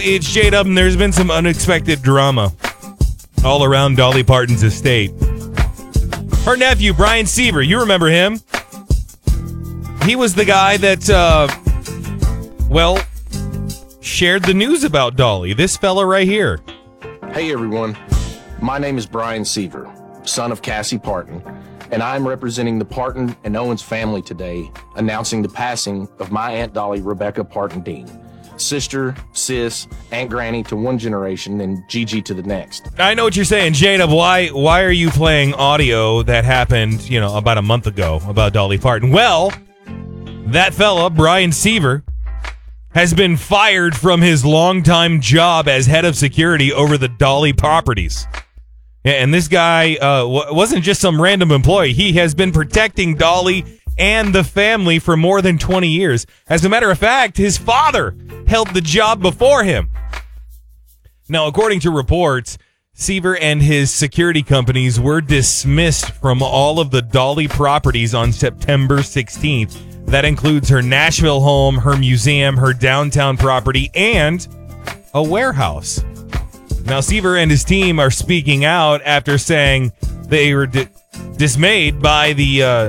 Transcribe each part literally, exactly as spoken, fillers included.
it's J-Dub, and there's been some unexpected drama all around Dolly Parton's estate. Her nephew, Brian Seaver, you remember him? He was the guy that, uh, well, shared the news about Dolly. This fella right here. Hey, everyone. My name is Brian Seaver, son of Cassie Parton, and I'm representing the Parton and Owens family today, announcing the passing of my Aunt Dolly, Rebecca Parton Dean. Sister, sis, Aunt Granny to one generation, and Gigi to the next. I know what you're saying, J-Dub. Why, why are you playing audio that happened, you know, about a month ago about Dolly Parton? Well, that fella, Brian Seaver, has been fired from his longtime job as head of security over the Dolly properties. And this guy uh, wasn't just some random employee. He has been protecting Dolly and the family for more than twenty years. As a matter of fact, his father held the job before him. Now, according to reports, Seaver and his security companies were dismissed from all of the Dolly properties on September sixteenth. That includes her Nashville home, her museum, her downtown property, and a warehouse. Now, Seaver and his team are speaking out after saying they were di- dismayed by the uh,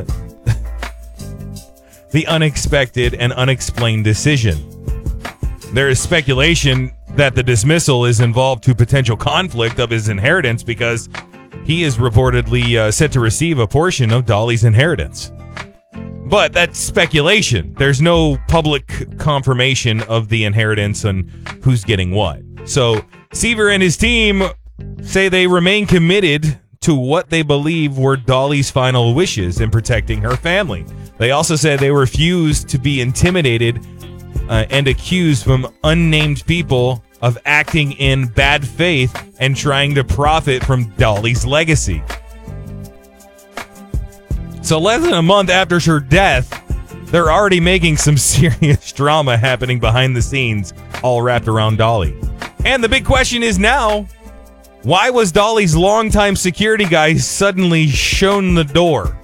the unexpected and unexplained decision. There is speculation that the dismissal is involved to potential conflict of his inheritance because he is reportedly uh, set to receive a portion of Dolly's inheritance. But that's speculation. There's no public confirmation of the inheritance and who's getting what. So Seaver and his team say they remain committed to what they believe were Dolly's final wishes in protecting her family. They also said they refused to be intimidated uh, and accused from unnamed people of acting in bad faith and trying to profit from Dolly's legacy. So less than a month after her death, they're already making some serious drama happening behind the scenes, all wrapped around Dolly. And the big question is now, why was Dolly's longtime security guy suddenly shown the door?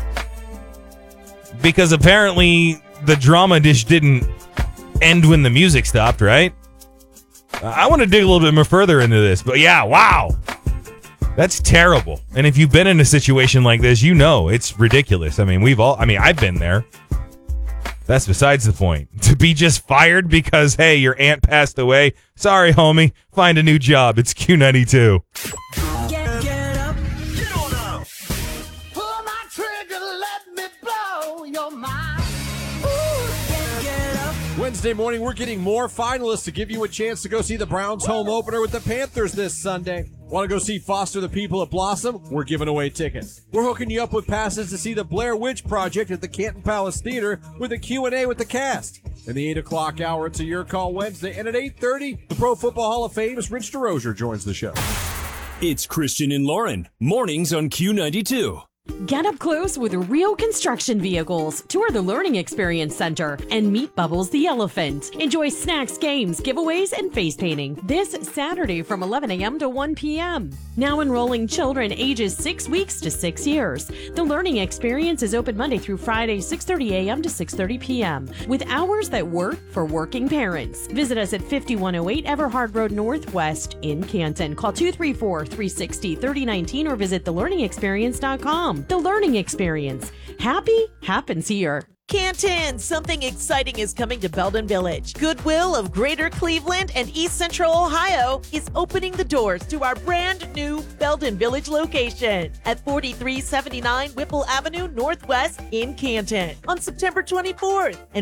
Because apparently the drama dish didn't end when the music stopped, right? I want to dig a little bit more further into this, but yeah, wow. That's terrible. And if you've been in a situation like this, you know it's ridiculous. I mean, we've all, I mean, I've been there. That's besides the point. To be just fired because, hey, your aunt passed away. Sorry, homie. Find a new job. It's Q ninety-two. Get, get up. Get on up. Pull my trigger, let me blow your mind. Ooh, get, get up. Wednesday morning, we're getting more finalists to give you a chance to go see the Browns home opener with the Panthers this Sunday. Want to go see Foster the People at Blossom? We're giving away tickets. We're hooking you up with passes to see the Blair Witch Project at the Canton Palace Theater with a Q and A with the cast. In the eight o'clock hour, it's a Your Call Wednesday. And at eight thirty, the Pro Football Hall of Fame's Rich DeRozier joins the show. It's Christian and Lauren, mornings on Q ninety-two. Get up close with real construction vehicles, tour the Learning Experience Center, and meet Bubbles the Elephant. Enjoy snacks, games, giveaways, and face painting this Saturday from eleven a.m. to one p.m. Now enrolling children ages six weeks to six years. The Learning Experience is open Monday through Friday, six thirty a.m. to six thirty p.m. with hours that work for working parents. Visit us at fifty-one oh eight Everhard Road Northwest in Canton. Call two three four, three six zero, three oh one nine or visit the learning experience dot com. The Learning Experience. Happy happens here. Canton, something exciting is coming to Belden Village. Goodwill of Greater Cleveland and East Central Ohio is opening the doors to our brand new Belden Village location at forty-three seventy-nine Whipple Avenue Northwest in Canton on September twenty-fourth. And